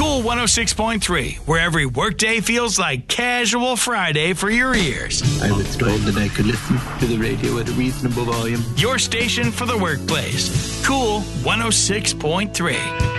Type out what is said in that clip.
Cool 106.3, where every workday feels like casual Friday for your ears. I was told that I could listen to the radio at a reasonable volume. Your station for the workplace. Cool 106.3.